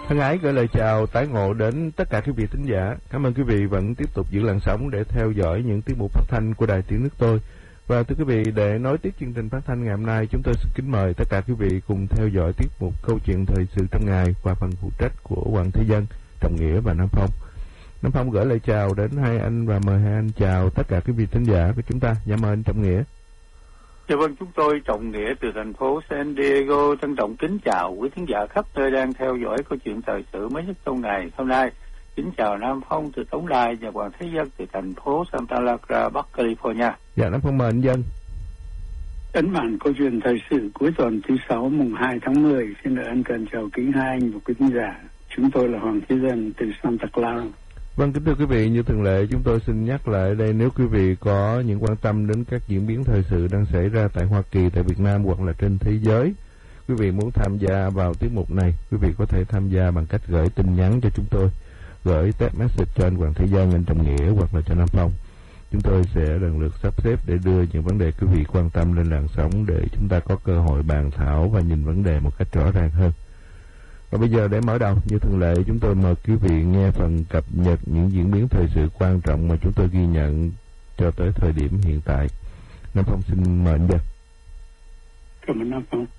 Thân ái gửi lời chào tái ngộ đến tất cả quý vị thính giả. Cảm ơn quý vị vẫn tiếp tục giữ làn sóng để theo dõi những tiết mục phát thanh của Đài Tiếng Nước Tôi. Và thưa quý vị, để nối tiếp chương trình phát thanh ngày hôm nay, chúng tôi xin kính mời tất cả quý vị cùng theo dõi tiết mục Câu chuyện thời sự trong ngày qua phần phụ trách của Hoàng Thế Dân, Trọng Nghĩa và Nam Phong. Nam Phong gửi lời chào đến hai anh và mời hai anh chào tất cả quý vị thính giả của chúng ta. Dạ mời anh Trọng Nghĩa. Dạ vâng, chúng tôi Trọng Nghĩa từ thành phố San Diego trân trọng kính chào quý thính giả khắp nơi đang theo dõi câu chuyện thời sự mới nhất trong ngày hôm nay. Kính chào Nam Phong từ Tống Đài và Hoàng Thế Dân từ thành phố Santa Clara, Bắc California. Dạ Nam Phong mời anh Dân. Ấn bản câu chuyện thời sự cuối tuần thứ 6 mùng 2 tháng 10. Xin được ân cần chào kính hai anh và quý thính giả. Chúng tôi là Hoàng Thế Dân từ Santa Clara. Vâng, kính thưa quý vị, như thường lệ chúng tôi xin nhắc lại đây, nếu quý vị có những quan tâm đến các diễn biến thời sự đang xảy ra tại Hoa Kỳ, tại Việt Nam hoặc là trên thế giới, quý vị muốn tham gia vào tiết mục này, quý vị có thể tham gia bằng cách gửi tin nhắn cho chúng tôi, gửi text message cho anh Hoàng Thế Dân, anh Trọng Nghĩa hoặc là cho Nam Phong. Chúng tôi sẽ lần lượt sắp xếp để đưa những vấn đề quý vị quan tâm lên làn sóng để chúng ta có cơ hội bàn thảo và nhìn vấn đề một cách rõ ràng hơn. Và bây giờ để mở đầu, như thường lệ, chúng tôi mời quý vị nghe phần cập nhật những diễn biến thời sự quan trọng mà chúng tôi ghi nhận cho tới thời điểm hiện tại. Nam Phong xin mời anh Dân. Cảm ơn Nam Phong.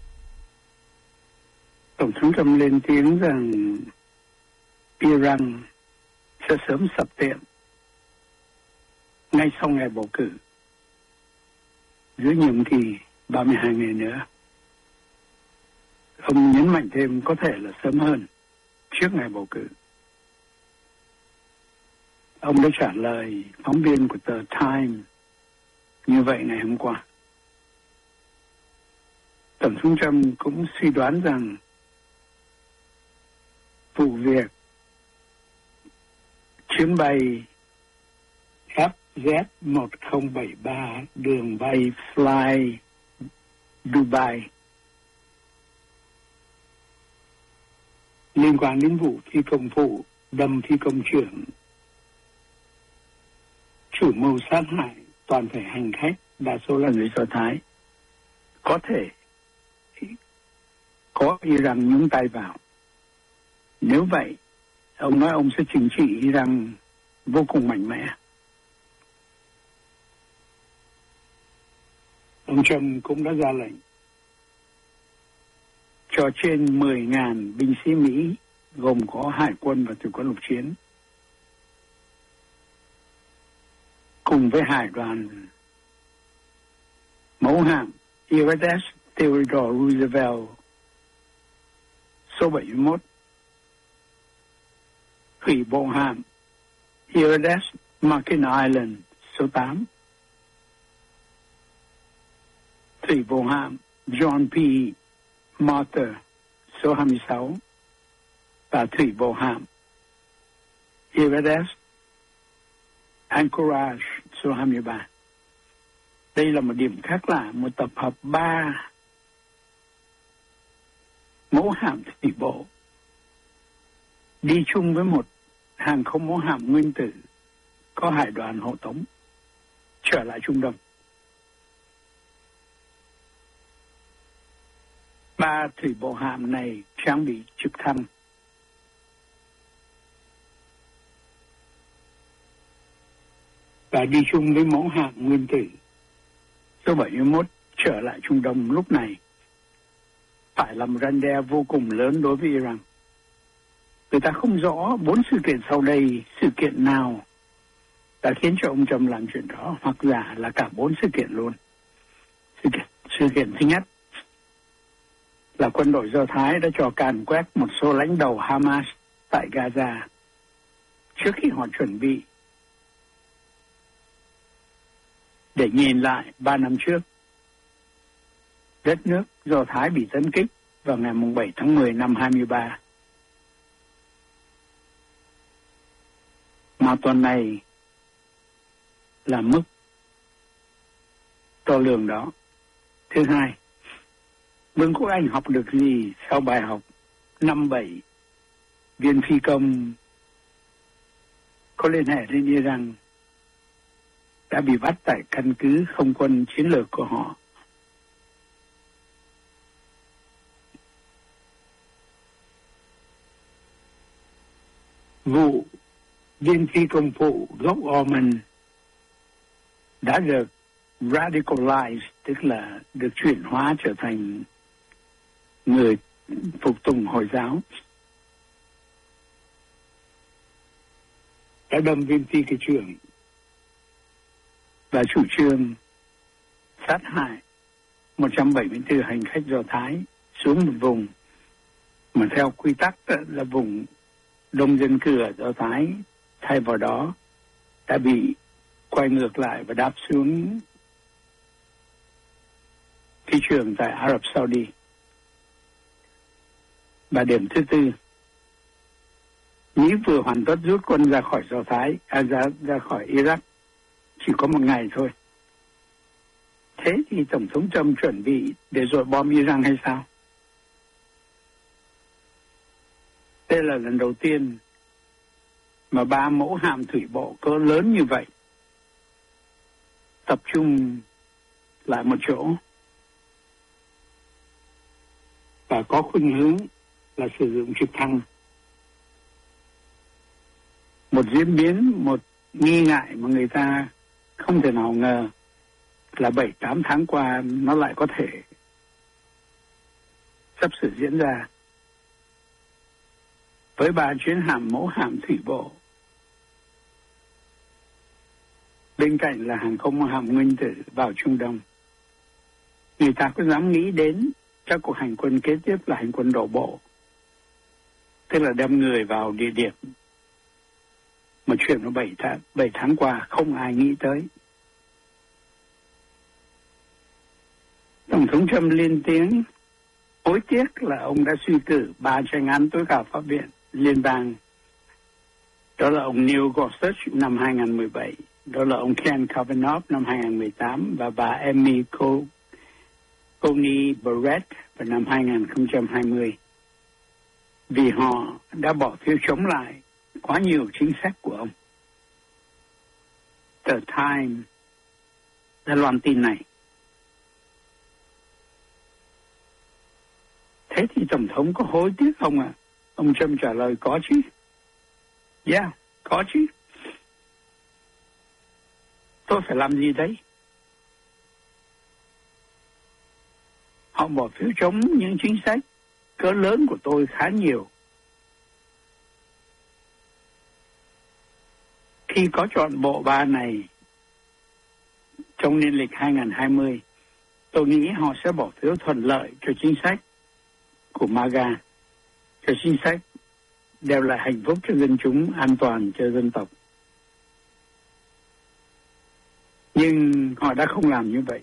Tổng thống Trump lên tiếng rằng Iran sẽ sớm sập tiệm ngay sau ngày bầu cử, giữa nhiệm kỳ 32 ngày nữa. Ông nhấn mạnh thêm có thể là sớm hơn, trước ngày bầu cử. Ông đã trả lời phóng viên của tờ Time như vậy ngày hôm qua. Tổng thống Trump cũng suy đoán rằng vụ việc chuyến bay FZ1073 đường bay Fly Dubai liên quan đến vụ phi công phụ đâm phi công trưởng chủ mưu sát hại toàn thể hành khách, đa số là người Do Thái, có thể có Iran nhúng tay vào. Nếu vậy, ông nói ông sẽ trừng trị Iran vô cùng mạnh mẽ. Ông Trump cũng đã ra lệnh cho trên 10.000 binh sĩ Mỹ, gồm có hải quân và thủy quân lục chiến, cùng với hải đoàn mẫu hạm USS Theodore Roosevelt số 71, thủy bộ hạm USS Mackinac Island số 8, thủy bộ hạm John P. Martyr số 26 và thủy bộ hạm USS Anchorage số 23. Đây là một điểm khác lạ, một tập hợp 3 mẫu hạm thủy bộ đi chung với một hàng không mẫu hạm nguyên tử có hải đoàn hộ tống trở lại Trung Đông. 3 thủy bộ hạm này trang bị trực thăng, và đi chung với mẫu hạm nguyên tử số 71 trở lại Trung Đông lúc này phải làm răn đe vô cùng lớn đối với Iran. Người ta không rõ 4 sự kiện sau đây, sự kiện nào đã khiến cho ông Trump làm chuyện đó, hoặc giả là cả 4 sự kiện luôn. Sự kiện thứ nhất là quân đội Do Thái đã cho càn quét một số lãnh đạo Hamas tại Gaza trước khi họ chuẩn bị để nhìn lại 3 năm trước. Đất nước Do Thái bị tấn kích vào ngày 7 tháng 10 năm 23. Mà tuần này là mức to lớn đó. Thứ hai, Vương quốc Anh học được gì sau bài học 57 viên phi công có liên hệ đến Iran đã bị bắt tại căn cứ không quân chiến lược của họ. vụ viên phi công phụ gốc Orman đã được radicalized, tức là được chuyển hóa trở thành người phục tùng Hồi giáo, đã đâm viên phi kỳ trưởng và chủ trương sát hại 174 hành khách Do Thái xuống một vùng mà theo quy tắc là vùng đông dân cư ở Do Thái, thay vào đó đã bị quay ngược lại và đáp xuống phi trường tại Ả Rập Saudi. Và điểm thứ tư, Mỹ vừa hoàn tất rút quân ra khỏi Do Thái, ra khỏi Iraq chỉ có một ngày thôi. Thế thì Tổng thống Trump chuẩn bị để dội bom Iran hay sao? Đây là lần đầu tiên mà 3 mẫu hạm thủy bộ cỡ lớn như vậy tập trung lại một chỗ và có khuynh hướng là sử dụng trực thăng. Một diễn biến, một nghi ngại mà người ta không thể nào ngờ là 7-8 tháng qua nó lại có thể sắp sửa diễn ra. Với 3 chuyến mẫu hạm thủy bộ, bên cạnh là hàng không hạm nguyên tử vào Trung Đông, người ta có dám nghĩ đến các cuộc hành quân kế tiếp là hành quân đổ bộ, tức là đem người vào địa điểm mà chuyện nó 7 tháng qua không ai nghĩ tới. Tổng thống Trump lên tiếng hối tiếc là ông đã suy cử 3 tranh án tối cao pháp viện liên bang. Đó là ông Neil Gorsuch năm 2017, đó là ông Ken Kavanaugh năm 2018 và bà Amy Coney Barrett vào năm 2020. Vì họ đã bỏ phiếu chống lại quá nhiều chính sách của ông. The Times đã loan tin này. Thế thì Tổng thống có hối tiếc không ạ? Ông Trump trả lời có chứ. Yeah, có chứ. Tôi phải làm gì đấy? Họ bỏ phiếu chống những chính sách cỡ lớn của tôi khá nhiều. Khi có chọn bộ 3 này trong niên lịch 2020, tôi nghĩ họ sẽ bỏ phiếu thuận lợi cho chính sách của MAGA, cho chính sách đem lại hạnh phúc cho dân chúng, an toàn cho dân tộc. Nhưng họ đã không làm như vậy.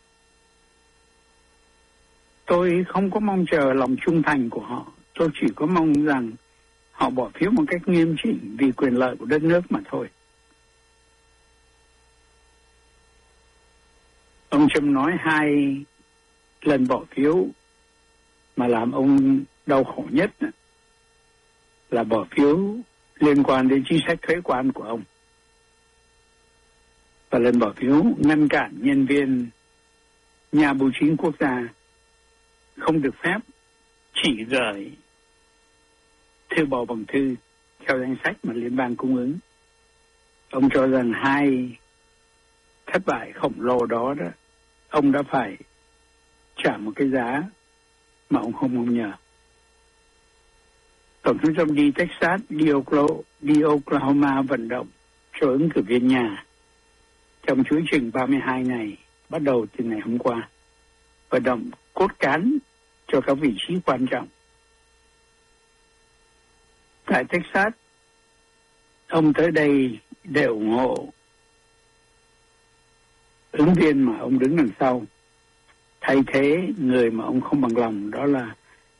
Tôi không có mong chờ lòng trung thành của họ. Tôi chỉ có mong rằng họ bỏ phiếu một cách nghiêm chỉnh vì quyền lợi của đất nước mà thôi. Ông Trump nói 2 lần bỏ phiếu mà làm ông đau khổ nhất là bỏ phiếu liên quan đến chính sách thuế quan của ông và lần bỏ phiếu ngăn cản nhân viên nhà bưu chính quốc gia không được phép chỉ gửi thư bầu bằng thư theo danh sách mà liên bang cung ứng. Ông cho rằng 2 thất bại khổng lồ đó ông đã phải trả một cái giá mà ông không mong nhờ. Tổng thống Trump đi Texas, đi Oklahoma vận động cho ứng cử viên nhà trong chuỗi trình 32 ngày bắt đầu từ ngày hôm qua, vận động cốt cán cho các vị trí quan trọng. Tại Texas, ông tới đây để ủng hộ ứng viên mà ông đứng đằng sau, thay thế người mà ông không bằng lòng, đó là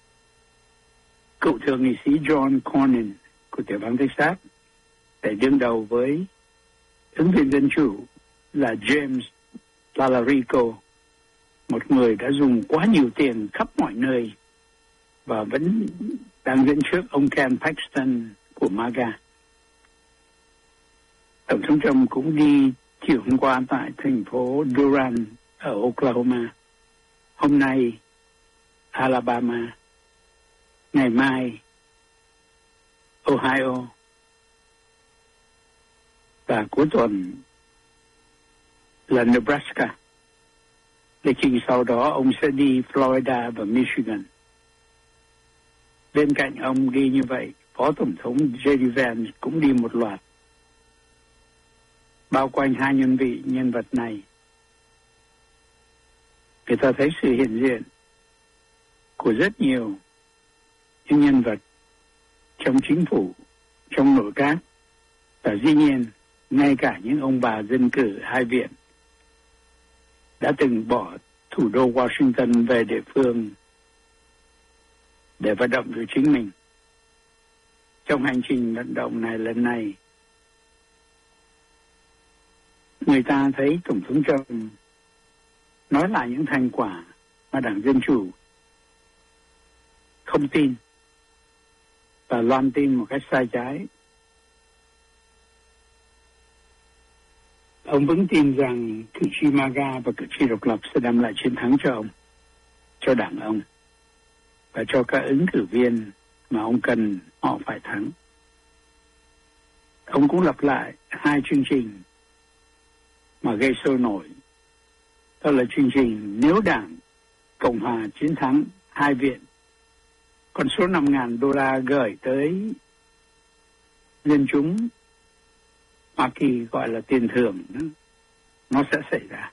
cựu thượng nghị sĩ John Cornyn của tiểu bang Texas, để đương đầu với ứng viên dân chủ là James Talarico, một người đã dùng quá nhiều tiền khắp mọi nơi và vẫn đang dẫn trước ông Ken Paxton của MAGA. Tổng thống Trump cũng đi chiều hôm qua tại thành phố Durant ở Oklahoma, hôm nay Alabama, ngày mai Ohio, Và cuối tuần là Nebraska. Lịch trình sau đó ông sẽ đi Florida và Michigan. Bên cạnh ông đi như vậy, Phó Tổng thống J.D. Vance cũng đi một loạt. Bao quanh hai nhân vật này, người ta thấy sự hiện diện của rất nhiều những nhân vật trong chính phủ, trong nội các, và dĩ nhiên ngay cả những ông bà dân cử hai viện đã từng bỏ thủ đô Washington về địa phương để vận động cho chính mình. Trong hành trình vận động này lần này, người ta thấy Tổng thống Trump nói lại những thành quả mà Đảng Dân Chủ không tin và loan tin một cách sai trái. Ông vững tin rằng cử tri MAGA và cử tri độc lập sẽ đem lại chiến thắng cho ông, cho đảng ông, và cho các ứng cử viên mà ông cần họ phải thắng. Ông cũng lặp lại hai chương trình mà gây sôi nổi. Đó là chương trình nếu Đảng Cộng Hòa chiến thắng hai viện, con số $5,000 gửi tới dân chúng Hoa Kỳ gọi là tiền thưởng nó sẽ xảy ra.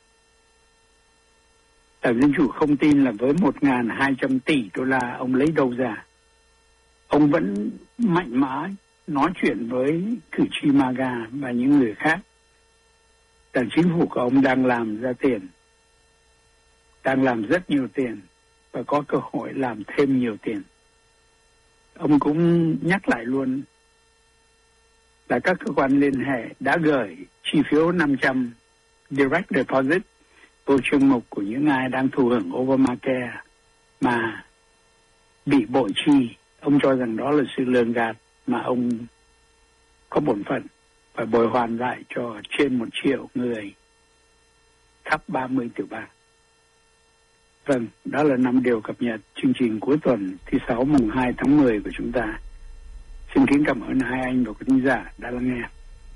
Đảng Dân Chủ không tin là với 1.200 tỷ đô la ông lấy đâu ra. Ông vẫn mạnh mẽ nói chuyện với cử tri MAGA và những người khác. Đảng chính phủ của ông đang làm ra tiền, đang làm rất nhiều tiền và có cơ hội làm thêm nhiều tiền. Ông cũng nhắc lại luôn là các cơ quan liên hệ đã gửi chi phiếu 500 direct deposit vô chương mục của những ai đang thụ hưởng Obamacare mà bị bội chi. Ông cho rằng đó là sự lường gạt mà ông có bổn phận phải bồi hoàn lại cho trên 1 triệu người khắp 30 tiểu bang. Vâng, đó là 5 điều cập nhật chương trình cuối tuần thứ 6 mùng 2 tháng 10 của chúng ta. Xin kính cảm ơn hai anh và quý khán giả đã lắng nghe.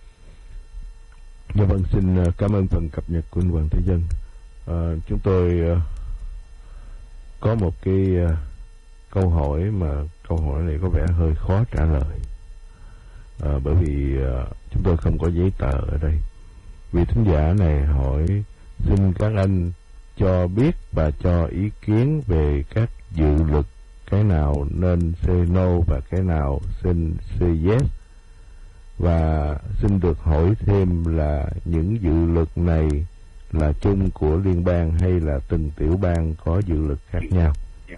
Dạ vâng, xin cảm ơn phần cập nhật của anh Hoàng Thế Dân. Chúng tôi có một cái câu hỏi mà câu hỏi này có vẻ hơi khó trả lời, bởi vì chúng tôi không có giấy tờ ở đây. Vị thính giả này hỏi xin các anh cho biết và cho ý kiến về các dự luật, cái nào nên say no và cái nào xin say yes, và xin được hỏi thêm là những dự luật này là chung của liên bang hay là từng tiểu bang có dự luật khác nhau.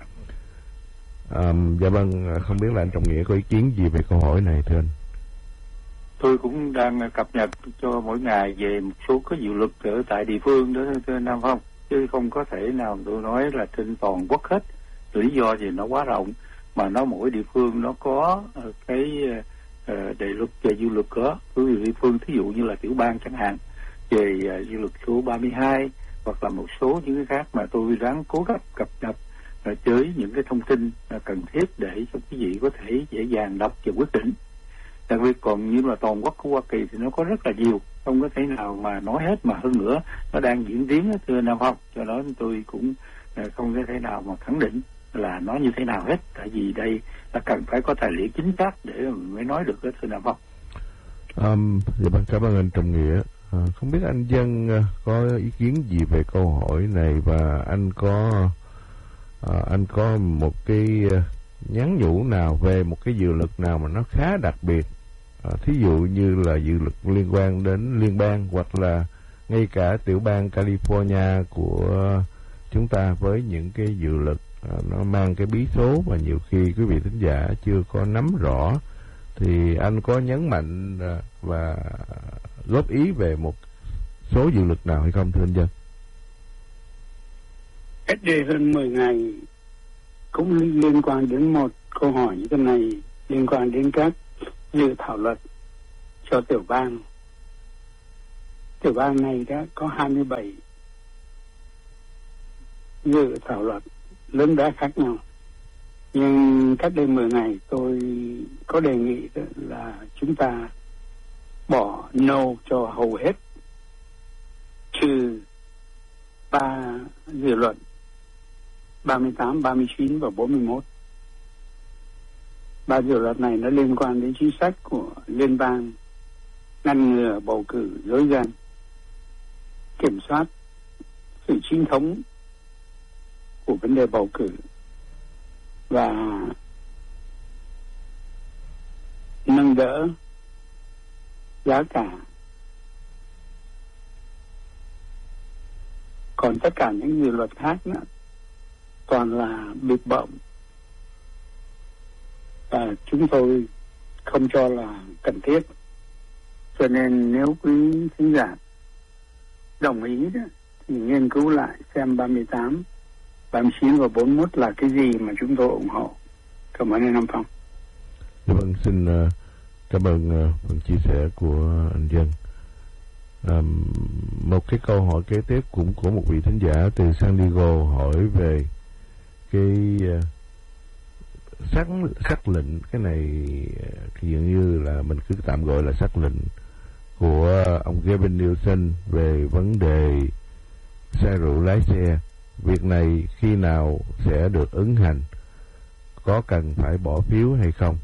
Dạ vâng, không biết là anh Trọng Nghĩa có ý kiến gì về câu hỏi này thưa anh? Tôi cũng đang cập nhật cho mỗi ngày về một số cái dự luật ở tại địa phương đó thưa Nam Phong, chứ không có thể nào tôi nói là trên toàn quốc hết. Lý do gì nó quá rộng, mà nó mỗi địa phương nó có cái đề luật về dự luật đó. Với địa phương thí dụ như là tiểu bang chẳng hạn, về dự luật số 32 hoặc là một số những cái khác mà tôi ráng cố gắng cập nhật với những cái thông tin cần thiết để cho quý vị có thể dễ dàng đọc và quyết định. Đặc biệt còn như là toàn quốc của Hoa Kỳ thì nó có rất là nhiều, không có thể nào mà nói hết, mà hơn nữa nó đang diễn tiến thưa Nam Phong, cho đó tôi cũng không có thể nào mà khẳng định là nó như thế nào hết, tại vì đây là cần phải có tài liệu chính xác để mới nói được thưa Nam Phong. Dạ vâng, cảm ơn anh Trọng Nghĩa. Không biết anh Dân có ý kiến gì về câu hỏi này, và anh có một cái nhắn nhủ nào về một cái dự luật nào mà nó khá đặc biệt, thí dụ như là dự luật liên quan đến liên bang hoặc là ngay cả tiểu bang California của chúng ta, với những cái dự luật nó mang cái bí số mà nhiều khi quý vị thính giả chưa có nắm rõ, thì anh có nhấn mạnh và góp ý về một số dự luật nào hay không thưa anh Dân? Cách đây hơn 10 ngày cũng liên quan đến một câu hỏi như thế này, liên quan đến các dự thảo luật cho tiểu bang. Tiểu bang này đã có 27 dự thảo luật lớn bé khác nhau. Nhưng cách đây 10 ngày tôi có đề nghị là chúng ta bỏ no cho hầu hết, trừ 3 dự luật 38, 39 và 41. 3 dự luật này nó liên quan đến chính sách của liên bang, ngăn ngừa bầu cử dối gian, kiểm soát sự chính thống của vấn đề bầu cử và nâng đỡ giá cả. Còn tất cả những dự luật khác nữa toàn là bịp bợm và chúng tôi không cho là cần thiết. Cho nên nếu quý khán giả đồng ý đó, thì nghiên cứu lại xem 38, 39 và 41 là cái gì mà chúng tôi ủng hộ. Cảm ơn anh Nam Phong. Vâng, xin cảm ơn phần chia sẻ của anh Dân. Một cái câu hỏi kế tiếp cũng của một vị thính giả từ San Diego hỏi về cái sắc lệnh, cái này dường như là mình cứ tạm gọi là sắc lệnh của ông Gavin Newsom về vấn đề say rượu lái xe. Việc này khi nào sẽ được ứng hành? Có cần phải bỏ phiếu hay không?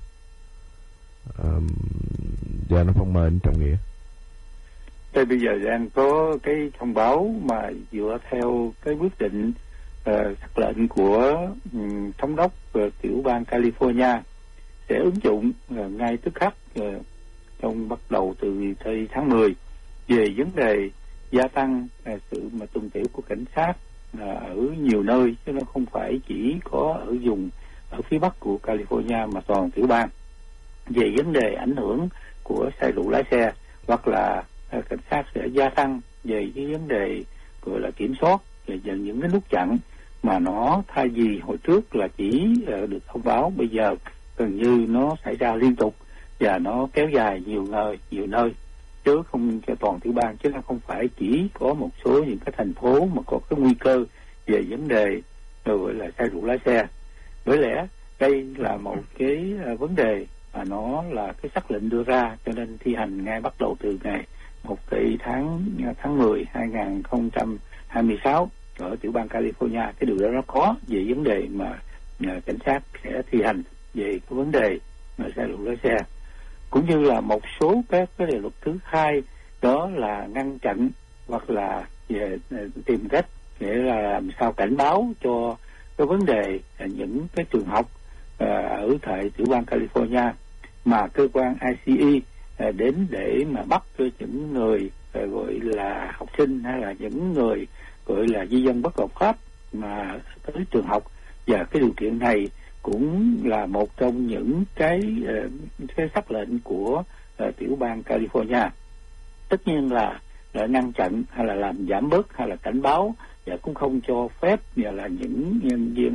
Dạ, nó Phong mời anh Trọng Nghĩa. Thế bây giờ đang có cái thông báo mà dựa theo cái quyết định sắc lệnh của thống đốc tiểu bang California sẽ ứng dụng ngay tức khắc trong bắt đầu từ tháng 10 về vấn đề gia tăng sự mà tuần tiểu của cảnh sát ở nhiều nơi, chứ nó không phải chỉ có ở vùng ở phía bắc của California mà toàn tiểu bang, về vấn đề ảnh hưởng của say rượu lái xe, hoặc là cảnh sát sẽ gia tăng về cái vấn đề gọi là kiểm soát về những cái nút chặn mà nó thay vì hồi trước là chỉ được thông báo, bây giờ gần như nó xảy ra liên tục và nó kéo dài nhiều nơi chứ không cho toàn tiểu bang, chứ nó không phải chỉ có một số những cái thành phố mà có cái nguy cơ về vấn đề gọi là say rượu lái xe. Bởi lẽ đây là một cái vấn đề mà nó là cái sắc lệnh đưa ra, cho nên thi hành ngay bắt đầu từ ngày 1 tháng 10 2026 ở tiểu bang California. Cái điều đó nó có về vấn đề mà cảnh sát sẽ thi hành về cái vấn đề mà say rượu lái xe, cũng như là một số các cái điều luật thứ hai, đó là ngăn chặn hoặc là về tìm cách nghĩa là làm sao cảnh báo cho cái vấn đề những cái trường học ở tại tiểu bang California mà cơ quan ICE đến để mà bắt những người gọi là học sinh hay là những người gọi là di dân bất hợp pháp mà tới trường học. Và cái điều kiện này cũng là một trong những cái sắc lệnh của tiểu bang California. Tất nhiên là ngăn chặn hay là làm giảm bớt hay là cảnh báo, và cũng không cho phép như là những nhân viên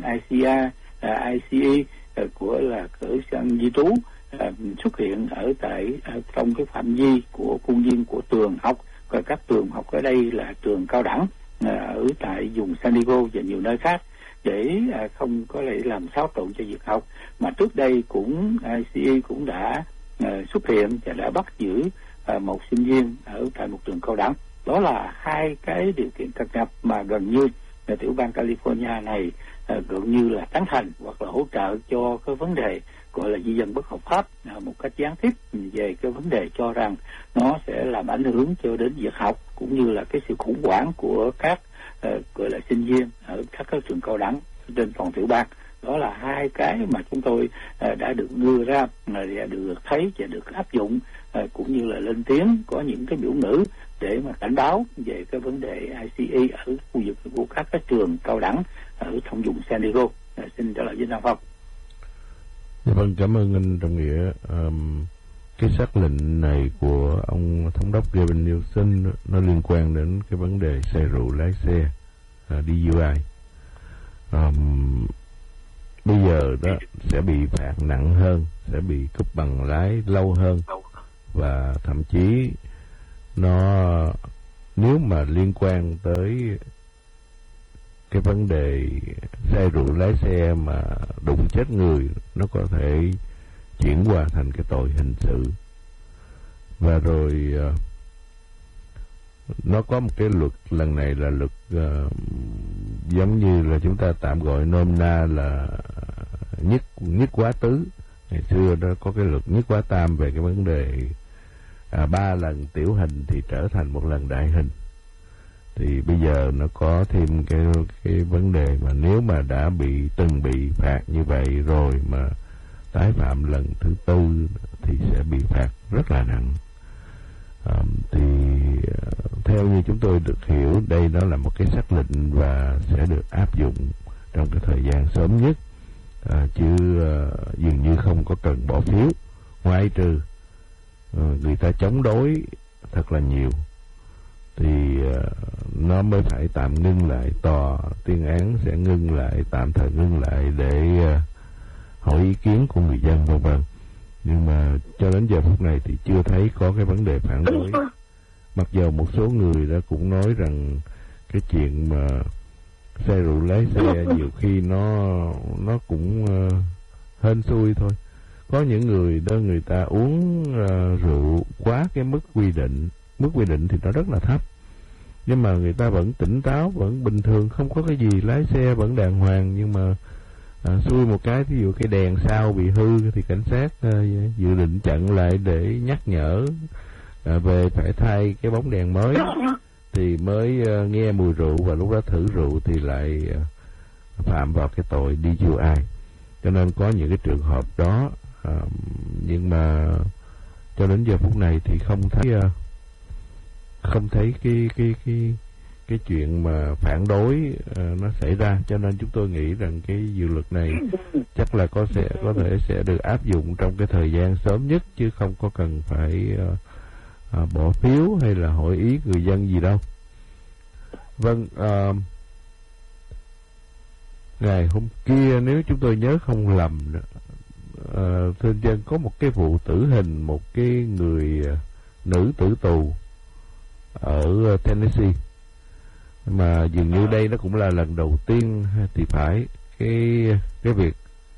ICE của là cử sang di trú xuất hiện ở trong cái phạm vi của khuôn viên của trường học. Và các trường học ở đây là trường cao đẳng ở tại vùng San Diego và nhiều nơi khác, để không có thể làm xáo trộn cho việc học. Mà trước đây cũng ICE cũng đã xuất hiện và đã bắt giữ một sinh viên ở tại một trường cao đẳng. Đó là hai cái điều kiện cập nhật mà gần như là tiểu bang California này gần như là tán thành hoặc là hỗ trợ cho cái vấn đề gọi là di dân bất hợp pháp một cách gián tiếp, về cái vấn đề cho rằng nó sẽ làm ảnh hưởng cho đến việc học cũng như là cái sự khủng hoảng của các gọi là sinh viên ở các trường cao đẳng trên toàn tiểu bang. Đó là hai cái mà chúng tôi đã được đưa ra, đã được thấy và được áp dụng, cũng như là lên tiếng có những cái biểu ngữ để mà cảnh báo về cái vấn đề ICE ở khu vực của các cái trường cao đẳng ở trong vùng San Diego. Xin trả lời với Nam Phong. Vâng, cảm ơn anh Trọng Nghĩa. Cái sắc lệnh này của ông thống đốc Gavin Newsom nó liên quan đến cái vấn đề say rượu lái xe, DUI. Bây giờ đó sẽ bị phạt nặng hơn, sẽ bị cúp bằng lái lâu hơn, và thậm chí nó nếu mà liên quan tới cái vấn đề say rượu lái xe mà đụng chết người, nó có thể chuyển qua thành cái tội hình sự. Và rồi nó có một cái luật, lần này là luật giống như là chúng ta tạm gọi nôm na là nhất quá tứ. Ngày xưa đó có cái luật nhất quá tam về cái vấn đề 3 lần tiểu hình thì trở thành 1 lần đại hình. Thì bây giờ nó có thêm cái vấn đề mà nếu mà đã từng bị phạt như vậy rồi mà tái phạm lần thứ 4 thì sẽ bị phạt rất là nặng. Thì theo như chúng tôi được hiểu, đây đó là một cái sắc lệnh và sẽ được áp dụng trong cái thời gian sớm nhất, chứ dường như không có cần bỏ phiếu, ngoại trừ người ta chống đối thật là nhiều thì nó mới phải tạm ngưng lại, tòa tuyên án sẽ ngưng lại, tạm thời ngưng lại để hỏi ý kiến của người dân vân vân. Nhưng mà cho đến giờ phút này thì chưa thấy có cái vấn đề phản đối. Mặc dù một số người đã cũng nói rằng cái chuyện mà say rượu lái xe nhiều khi nó cũng hên xui thôi. Có những người đó người ta uống rượu quá cái mức quy định thì nó rất là thấp, nhưng mà người ta vẫn tỉnh táo, vẫn bình thường, không có cái gì, lái xe vẫn đàng hoàng. Nhưng mà xui một cái, ví dụ cái đèn sau bị hư thì cảnh sát dự định chặn lại để nhắc nhở về phải thay cái bóng đèn mới, thì mới nghe mùi rượu và lúc đó thử rượu thì lại phạm vào cái tội DUI. Cho nên có những cái trường hợp đó, nhưng mà cho đến giờ phút này thì không thấy cái chuyện mà phản đối nó xảy ra. Cho nên chúng tôi nghĩ rằng cái dự luật này chắc là có thể sẽ được áp dụng trong cái thời gian sớm nhất, chứ không có cần phải bỏ phiếu hay là hỏi ý người dân gì đâu. Vâng, ngày hôm kia nếu chúng tôi nhớ không lầm, thưa dân, có một cái vụ tử hình một cái người nữ tử tù ở Tennessee, mà dường như đây nó cũng là lần đầu tiên thì phải cái việc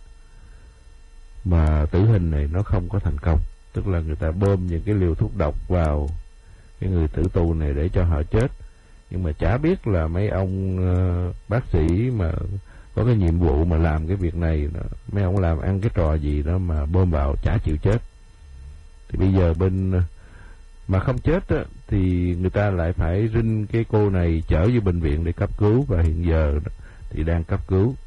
mà tử hình này nó không có thành công. Tức là người ta bơm những cái liều thuốc độc vào cái người tử tù này để cho họ chết, nhưng mà chả biết là mấy ông bác sĩ mà có cái nhiệm vụ mà làm cái việc này, mấy ông làm ăn cái trò gì đó mà bơm vào chả chịu chết. Thì bây giờ mà không chết á, thì người ta lại phải rinh cái cô này chở vô bệnh viện để cấp cứu, và hiện giờ thì đang cấp cứu.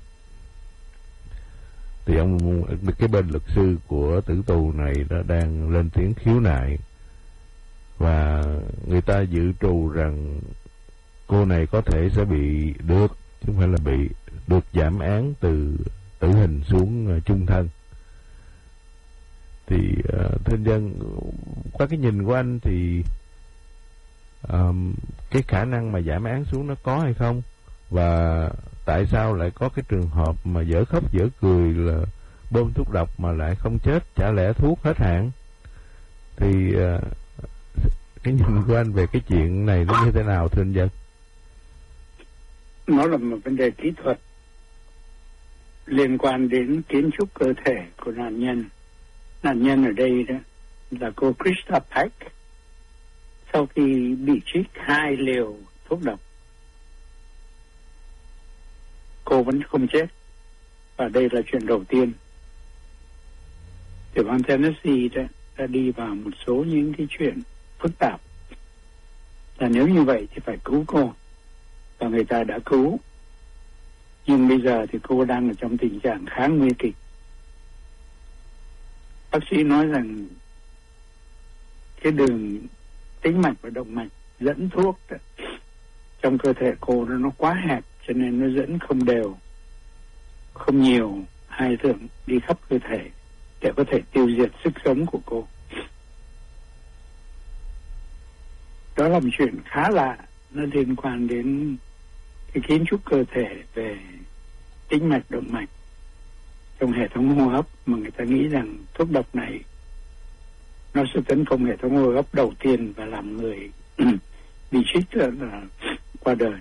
Thì cái bên luật sư của tử tù này đã đang lên tiếng khiếu nại, và người ta dự trù rằng cô này có thể sẽ bị chứ không phải là được giảm án từ tử hình xuống chung thân. Thì thưa dân, qua cái nhìn của anh thì cái khả năng mà giảm án xuống nó có hay không, và tại sao lại có cái trường hợp mà dở khóc dở cười là bơm thuốc độc mà lại không chết, chả lẽ thuốc hết hạn? Thì cái nhìn của anh về cái chuyện này nó như thế nào, thưa anh dân? Nó là một vấn đề kỹ thuật liên quan đến kiến trúc cơ thể của nạn nhân. Nạn nhân ở đây đó là cô Krista Pack. Sau khi bị trích 2 liều thuốc độc, cô vẫn không chết, và đây là chuyện đầu tiên. Tiểu bang Tennessee đã đi vào một số những cái chuyện phức tạp, là nếu như vậy thì phải cứu cô, và người ta đã cứu. Nhưng bây giờ thì cô đang ở trong tình trạng khá nguy kịch. Bác sĩ nói rằng cái đường tĩnh mạch và động mạch dẫn thuốc trong cơ thể cô nó quá hẹp, cho nên nó dẫn không đều, không nhiều hai lượng đi khắp cơ thể để có thể tiêu diệt sức sống của cô. Đó là một chuyện khá lạ, nó liên quan đến cái kiến trúc cơ thể về tĩnh mạch, động mạch trong hệ thống hô hấp, mà người ta nghĩ rằng thuốc độc này nó sẽ tấn công hệ thống hô hấp đầu tiên và làm người bị trích là qua đời.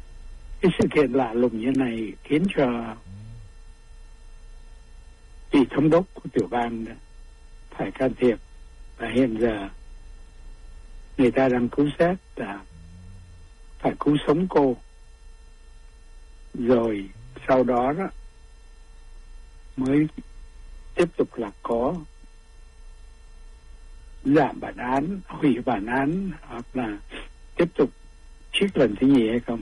Cái sự kiện lạ lùng như này khiến cho vị thống đốc của tiểu bang phải can thiệp, và hiện giờ người ta đang cứu xét là phải cứu sống cô, rồi sau đó mới tiếp tục là có giảm bản án, hủy bản án, hoặc là tiếp tục trích lần thứ nhì hay không.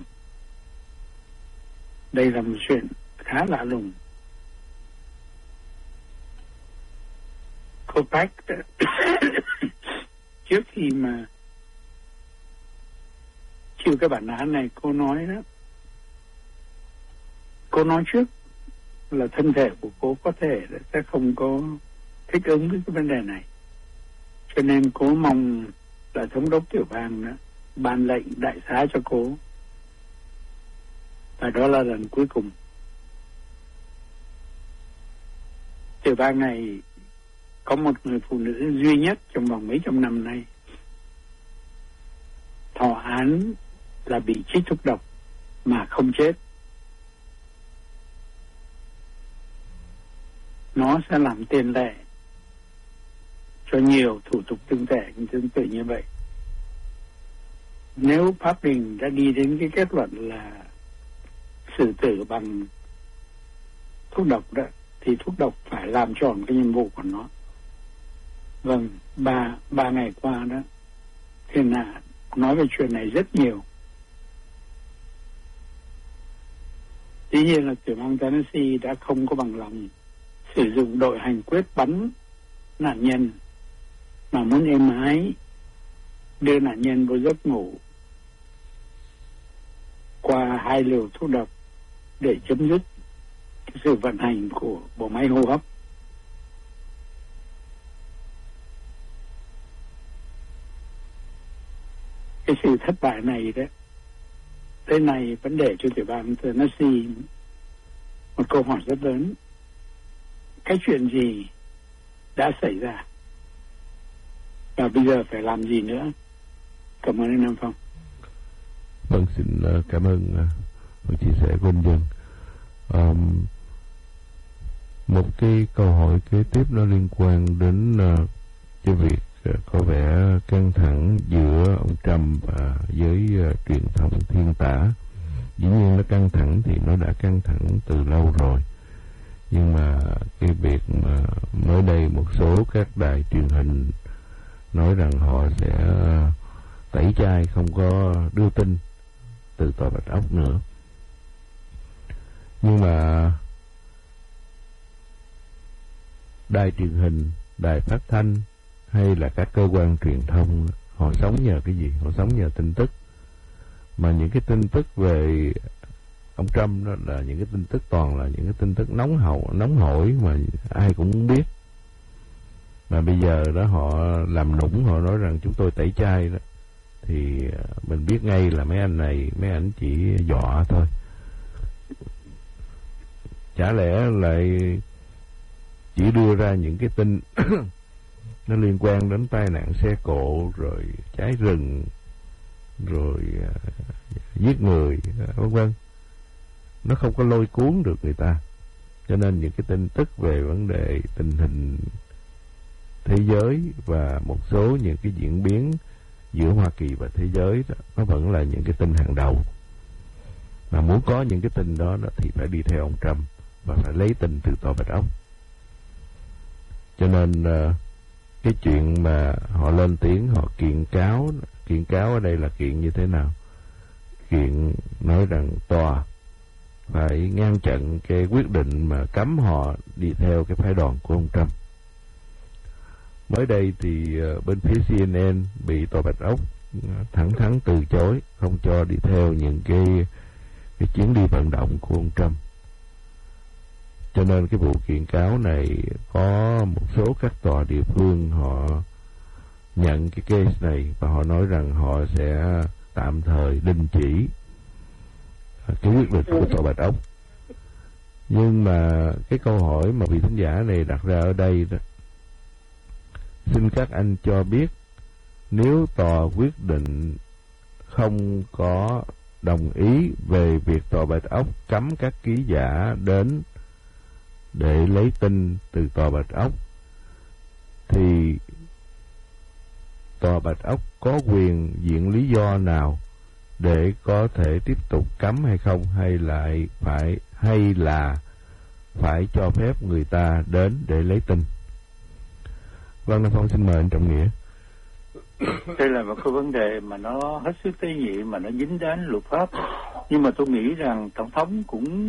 Đây là một chuyện khá lạ lùng. Cô Pack trước khi mà chịu cái bản án này, cô nói trước là thân thể của cô có thể sẽ không có thích ứng với cái vấn đề này, cho nên cô mong là thống đốc tiểu bang ban lệnh đại xá cho cô, và đó là lần cuối cùng. Tiểu bang này có một người phụ nữ duy nhất trong vòng mấy trăm năm nay thọ án là bị chích thuốc độc mà không chết. Nó sẽ làm tiền lệ cho nhiều thủ tục tương tự như vậy. Nếu pháp đình đã đi đến cái kết luận là xử tử bằng thuốc độc đó, thì thuốc độc phải làm tròn cái nhiệm vụ của nó. Vâng, ba ngày qua đó, thì là nói về chuyện này rất nhiều. Tuy nhiên là tiểu bang Tennessee đã không có bằng lòng sử dụng đội hành quyết bắn nạn nhân, mà muốn êm ái đưa nạn nhân vào giấc ngủ qua 2 liều thuốc độc để chấm dứt cái sự vận hành của bộ máy hô hấp. Cái sự thất bại này đó, tới nay vấn đề cho tiểu bang Tennessee một câu hỏi rất lớn: cái chuyện gì đã xảy ra và bây giờ phải làm gì nữa? Cảm ơn anh Nam Phong. Vâng, xin cảm ơn chia sẻ của anh Dân. Một cái câu hỏi kế tiếp nó liên quan đến cái việc có vẻ căng thẳng giữa ông Trump và với truyền thông thiên tả. Dĩ nhiên nó căng thẳng thì nó đã căng thẳng từ lâu rồi, nhưng mà cái việc mà mới đây một số các đài truyền hình nói rằng họ sẽ tẩy chay, không có đưa tin từ Tòa Bạch Ốc nữa. Nhưng mà đài truyền hình, đài phát thanh hay là các cơ quan truyền thông, họ sống nhờ cái gì? Họ sống nhờ tin tức. Mà những cái tin tức về ông Trump đó là những cái tin tức, toàn là những cái tin tức nóng hổi mà ai cũng muốn biết. Mà bây giờ đó họ làm nũng, họ nói rằng chúng tôi tẩy chay đó, thì mình biết ngay là mấy anh chỉ dọa thôi. Chả lẽ lại chỉ đưa ra những cái tin nó liên quan đến tai nạn xe cộ, rồi cháy rừng, rồi giết người, vân vân. Nó không có lôi cuốn được người ta. Cho nên những cái tin tức về vấn đề tình hình thế giới và một số những cái diễn biến giữa Hoa Kỳ và thế giới đó, nó vẫn là những cái tin hàng đầu. Mà muốn có những cái tin đó thì phải đi theo ông Trump và phải lấy tin từ Tòa Bạch Ốc. Cho nên cái chuyện mà họ lên tiếng, họ kiện cáo ở đây là kiện như thế nào? Kiện nói rằng tòa phải ngăn chặn cái quyết định mà cấm họ đi theo cái phái đoàn của ông Trump. Mới đây thì bên phía CNN bị Tòa Bạch Ốc thẳng thắn từ chối, không cho đi theo những cái chuyến đi vận động của ông Trump. Cho nên cái vụ kiện cáo này có một số các tòa địa phương họ nhận cái case này và họ nói rằng họ sẽ tạm thời đình chỉ cái quyết định của Tòa Bạch Ốc. Nhưng mà cái câu hỏi mà vị thính giả này đặt ra ở đây đó, xin các anh cho biết, nếu tòa quyết định không có đồng ý về việc Tòa Bạch Ốc cấm các ký giả đến để lấy tin từ Tòa Bạch Ốc, thì Tòa Bạch Ốc có quyền viện lý do nào để có thể tiếp tục cấm hay không, hay là phải cho phép người ta đến để lấy tin? Vâng, Nam Phong xin mời anh Trọng Nghĩa. Đây là một cái vấn đề mà nó hết sức tế nhị, mà nó dính đến luật pháp. Nhưng mà tôi nghĩ rằng Tổng thống cũng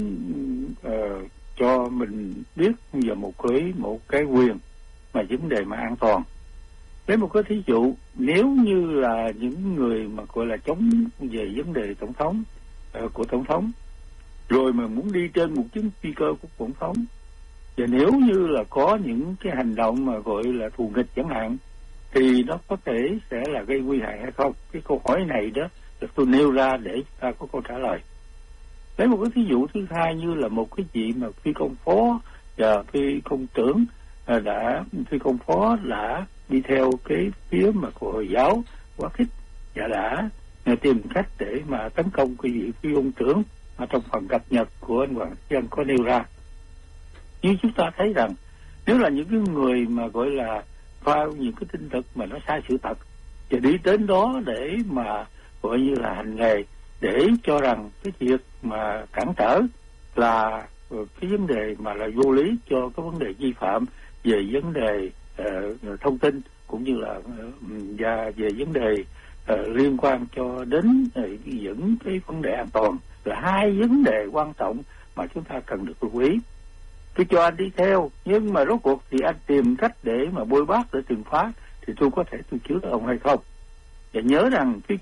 cho mình biết về một cái quyền mà vấn đề mà an toàn. Lấy một cái thí dụ, nếu như là những người mà gọi là chống về vấn đề tổng thống của tổng thống, rồi mà muốn đi trên một chuyến phi cơ của tổng thống, và nếu như là có những cái hành động mà gọi là thù nghịch chẳng hạn, thì nó có thể sẽ là gây nguy hại hay không? Cái câu hỏi này đó được tôi nêu ra để chúng ta có câu trả lời. Lấy một cái thí dụ thứ hai, như là một cái vị mà phi công phó và phi công trưởng phi công phó đã đi theo cái phía mà của Hồi giáo quá khích và đã tìm cách để mà tấn công cái vị phi công trưởng mà trong phần cập nhật của anh Hoàng Dân có nêu ra. Nhưng chúng ta thấy rằng nếu là những cái người mà gọi là phao những cái tin tức mà nó sai sự thật, thì đi đến đó để mà gọi như là hành nghề, để cho rằng cái việc mà cản trở là cái vấn đề mà là vô lý cho cái vấn đề vi phạm về vấn đề thông tin, cũng như là và về vấn đề liên quan cho đến những cái vấn đề an toàn, là hai vấn đề quan trọng mà chúng ta cần được lưu ý. Tôi cho anh đi theo, nhưng mà rốt cuộc thì anh tìm cách để mà bôi bác, để trừng phá, thì tôi có thể tôi chứa ông hay không? Và nhớ rằng phi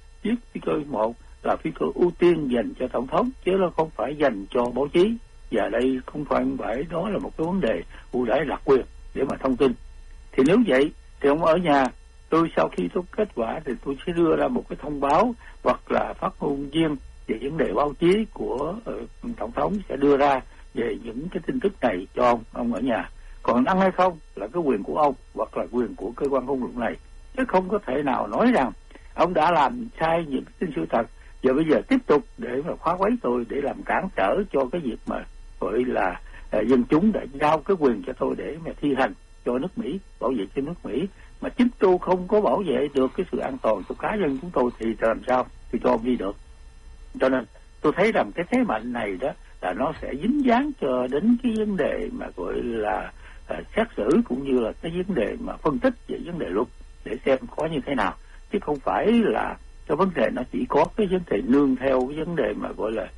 cơ 1 là phi cơ ưu tiên dành cho tổng thống, chứ nó không phải dành cho báo chí. Và đây không phải đó là một cái vấn đề ưu đãi đặc quyền để mà thông tin. Thì nếu vậy thì ông ở nhà, tôi sau khi có kết quả thì tôi sẽ đưa ra một cái thông báo, hoặc là phát ngôn viên về vấn đề báo chí của tổng thống sẽ đưa ra về những cái tin tức này cho ông ở nhà. Còn đăng hay không là cái quyền của ông, hoặc là quyền của cơ quan ngôn luận này, chứ không có thể nào nói rằng ông đã làm sai những cái tin sự thật, và bây giờ tiếp tục để mà phá quấy tôi, để làm cản trở cho cái việc mà gọi là dân chúng đã giao cái quyền cho tôi để mà thi hành cho nước Mỹ, bảo vệ cho nước Mỹ, mà chính tôi không có bảo vệ được cái sự an toàn cho cá nhân chúng tôi, thì làm sao thì cho ông đi được? Cho nên tôi thấy rằng cái thế mạnh này đó là nó sẽ dính dáng cho đến cái vấn đề mà gọi là xét xử, cũng như là cái vấn đề mà phân tích về vấn đề luật để xem có như thế nào, chứ không phải là cái vấn đề nó chỉ có cái vấn đề nương theo cái vấn đề mà gọi là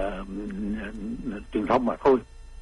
truyền thông mà thôi.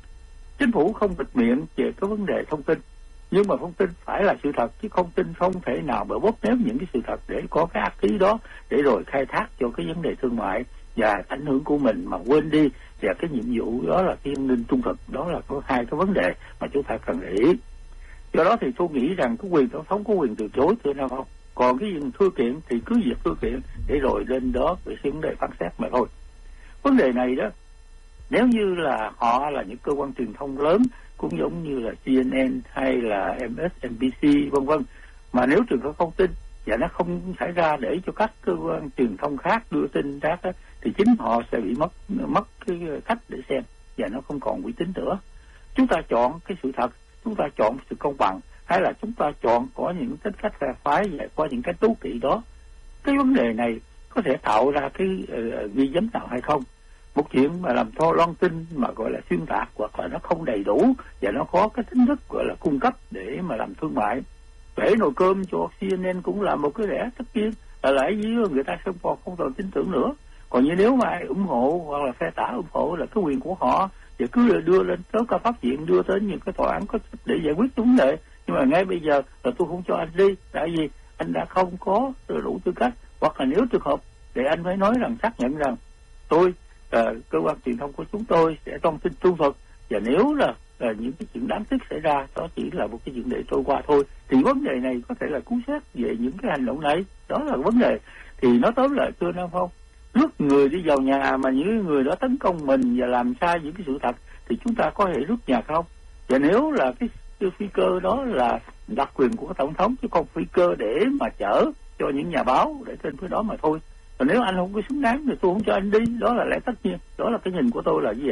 Chính phủ không bịt miệng về cái vấn đề thông tin, nhưng mà thông tin phải là sự thật, chứ thông tin không thể nào mà bóp méo những cái sự thật để có cái ác ý đó, để rồi khai thác cho cái vấn đề thương mại và ảnh hưởng của mình mà quên đi. Và cái nhiệm vụ đó là cái an ninh trung thực, đó là có hai cái vấn đề mà chúng ta cần để ý. Do đó thì tôi nghĩ rằng cái quyền tổng thống có quyền từ chối, thưa nào không? Còn cái việc thư kiện thì cứ việc thư kiện để rồi lên đó về vấn đề phán xét mà thôi. Vấn đề này đó, nếu như là họ là những cơ quan truyền thông lớn, cũng giống như là CNN hay là MSNBC vân vân, mà nếu trường hợp không tin và nó không xảy ra để cho các cơ quan truyền thông khác đưa tin ra đó, thì chính họ sẽ bị mất cái cách để xem, và nó không còn uy tín nữa. Chúng ta chọn cái sự thật, chúng ta chọn sự công bằng, hay là chúng ta chọn có những tính cách phe phái và có những cái tú kỵ đó? Cái vấn đề này có thể tạo ra cái nghi vấn nào hay không? Một chuyện mà làm cho loan tin mà gọi là xuyên tạc, hoặc là nó không đầy đủ và nó có cái tính chất gọi là cung cấp để mà làm thương mại. Bể nồi cơm cho CNN cũng là một cái lẽ tất nhiên, là lại với người ta không còn tin tưởng nữa. Còn như nếu mà ai ủng hộ hoặc là phe tả ủng hộ là cái quyền của họ, và cứ đưa lên tới cao pháp viện, đưa tới những cái tòa án có để giải quyết vấn đề. Nhưng mà ngay bây giờ là tôi không cho anh đi, tại vì anh đã không có đủ tư cách, hoặc là nếu trường hợp để anh phải nói rằng xác nhận rằng tôi cơ quan truyền thông của chúng tôi sẽ thông tin trung thực, và nếu là những cái chuyện đáng tiếc xảy ra đó chỉ là một cái chuyện để trôi qua thôi, thì vấn đề này có thể là cứu xét về những cái hành động này. Đó là vấn đề. Thì nó tóm lại, thưa Nam Phong, rút người đi vào nhà mà những người đó tấn công mình và làm sai những cái sự thật, thì chúng ta có thể rút nhà không? Và nếu là cái phi cơ đó là đặc quyền của tổng thống, chứ không phi cơ để mà chở cho những nhà báo để trên phía đó mà thôi. Còn nếu anh không có xứng đáng thì tôi không cho anh đi, đó là lẽ tất nhiên, đó là cái nhìn của tôi là như vậy.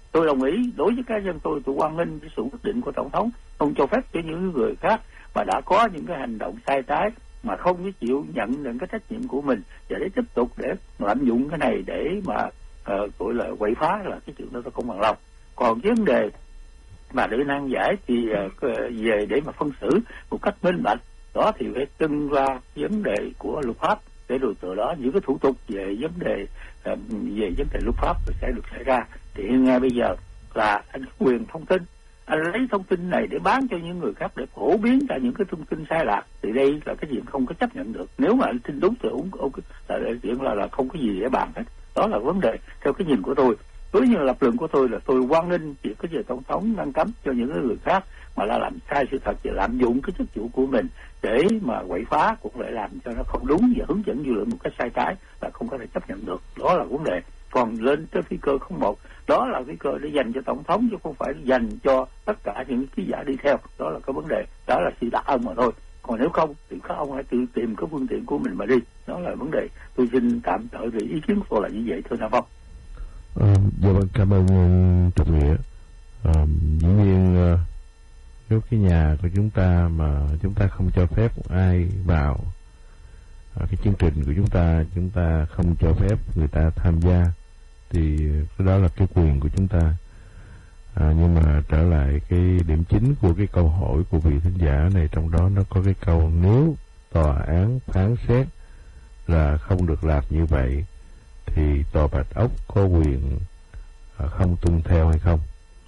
Tôi đồng ý, đối với cá nhân tôi hoan nghênh cái sự quyết định của tổng thống không cho phép cho những người khác mà đã có những cái hành động sai trái mà không có chịu nhận những cái trách nhiệm của mình và để tiếp tục để lạm dụng cái này để mà gọi là quậy phá, là cái chuyện đó tôi không bằng lòng. Còn vấn đề mà để nan giải thì về để mà phân xử một cách minh bạch đó thì phải trưng ra vấn đề của luật pháp, để rồi từ đó những cái thủ tục về vấn đề luật pháp sẽ được xảy ra. Thì ngay bây giờ là anh có quyền thông tin, anh lấy thông tin này để bán cho những người khác để phổ biến ra những cái thông tin sai lạc, thì đây là cái chuyện không có chấp nhận được. Nếu mà anh tin đúng thì chuyện là không có gì để bàn hết. Đó là vấn đề theo cái nhìn của tôi. Đối với lập luận của tôi là tôi hoan nghênh việc cái về tổng thống ngăn cấm cho những người khác mà là làm sai sự thật và lạm dụng cái chức vụ của mình để mà quậy phá, cũng lại làm cho nó không đúng và hướng dẫn dư luận một cách sai trái, là không có thể chấp nhận được. Đó là vấn đề. Còn lên tới phi cơ 01, đó là phi cơ để dành cho tổng thống chứ không phải dành cho tất cả những ký giả đi theo. Đó là cái vấn đề, đó là sự đặc ân mà thôi. Còn nếu không thì các ông hãy tự tìm cái phương tiện của mình mà đi. Đó là vấn đề. Tôi xin tạm thời về ý kiến của tôi là như vậy thưa Nam Phong. Dạ vâng, cảm ơn Trọng Nghĩa. Dĩ nhiên nếu cái nhà của chúng ta mà chúng ta không cho phép ai vào cái chương trình của chúng ta không cho phép người ta tham gia, thì cái đó là cái quyền của chúng ta. Nhưng mà trở lại cái điểm chính của cái câu hỏi của vị thính giả này, trong đó nó có cái câu nếu tòa án phán xét là không được làm như vậy thì tòa Bạch Ốc có quyền không tuân theo hay không?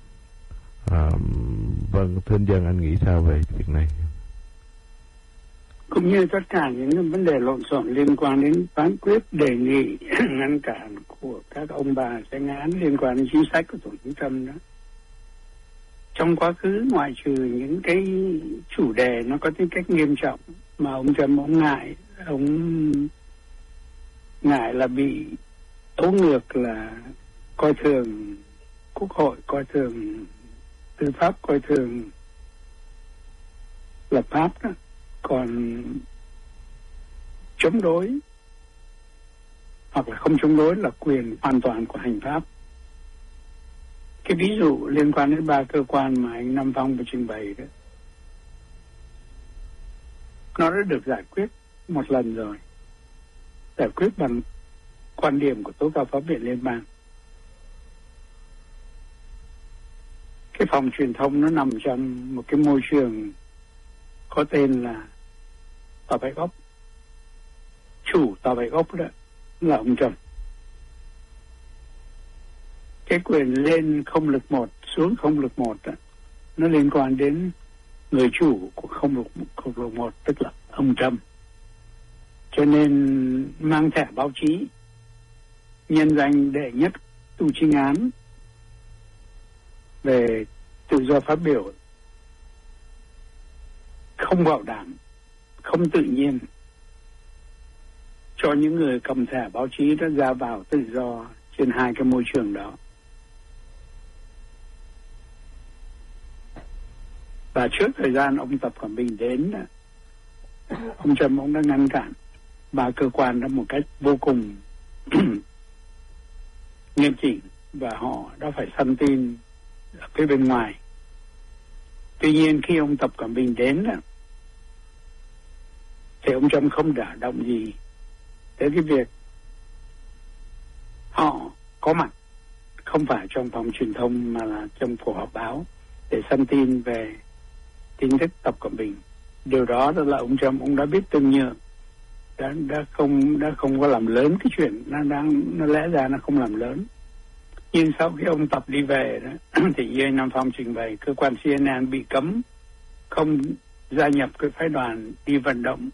Vâng, thưa anh Dân, anh nghĩ sao về việc này? Cũng như tất cả những vấn đề lộn xộn liên quan đến phán quyết đề nghị ngăn cản của các ông bà tranh án liên quan đến chính sách của Tổng thống Trump đó. Trong quá khứ, ngoại trừ những cái chủ đề nó có tính cách nghiêm trọng mà ông Trump ông ngại là bị tố ngược, là coi thường Quốc hội, coi thường tư pháp, coi thường lập pháp đó. Còn chống đối hoặc là không chống đối là quyền hoàn toàn của hành pháp. Cái ví dụ liên quan đến 3 cơ quan mà anh Nam Phong vừa trình bày đó, nó đã được giải quyết một lần rồi, giải quyết bằng quan điểm của Tố cáo Pháp viện Liên bang. Cái phòng truyền thông nó nằm trong một cái môi trường có tên là Tòa Bạch Ốc. Chủ Tòa Bạch Ốc đó là ông Trump. Cái quyền lên không lực 1 xuống không lực 1 đó, nó liên quan đến người chủ của không lực 1, tức là ông Trump. Cho nên mang thẻ báo chí nhân danh đệ nhất tù chính án về tự do phát biểu không bảo đảm, không tự nhiên cho những người cầm thẻ báo chí đã ra vào tự do trên hai cái môi trường đó. Và trước thời gian ông Tập Cận Bình đến, ông Trump ông đã ngăn cản 3 cơ quan đó một cách vô cùng nghiêm chỉnh, và họ đã phải săn tin ở phía bên ngoài. Tuy nhiên khi ông Tập Cận Bình đến thì ông Trump không đả động gì tới cái việc họ có mặt không phải trong phòng truyền thông mà là trong cuộc họp báo để săn tin về chính thức Tập Cận Bình. Điều đó là ông Trump ông đã biết tương nhượng, đã không có làm lớn cái chuyện nó lẽ ra nó không làm lớn. Nhưng sau khi ông Tập đi về đó thì như Nam Phong trình bày, cơ quan CNN bị cấm không gia nhập cái phái đoàn đi vận động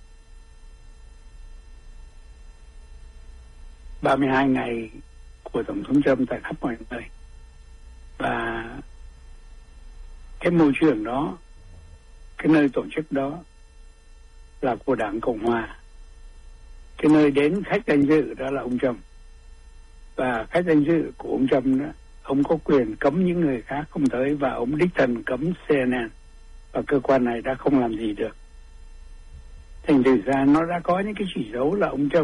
32 ngày của Tổng thống Trump tại khắp mọi nơi. Và cái môi trường đó, cái nơi tổ chức đó là của Đảng Cộng Hòa. Cái nơi đến khách danh dự đó là ông Trump. Và khách danh dự của ông Trump đó, ông có quyền cấm những người khác không tới, và ông đích thân cấm CNN. Và cơ quan này đã không làm gì được. Thành thử ra nó đã có những cái chỉ dấu là ông Trump